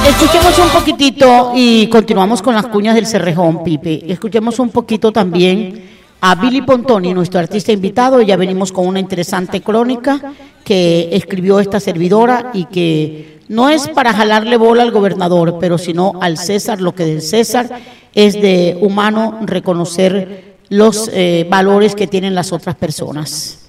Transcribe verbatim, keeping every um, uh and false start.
Escuchemos un poquitito y continuamos con las cuñas del Cerrejón, Pipe. Escuchemos un poquito también a Billy Pontoni, nuestro artista invitado. Ya venimos con una interesante crónica que escribió esta servidora y que no es para jalarle bola al gobernador, pero sino al César, lo que del César es de humano reconocer los eh, valores que tienen las otras personas.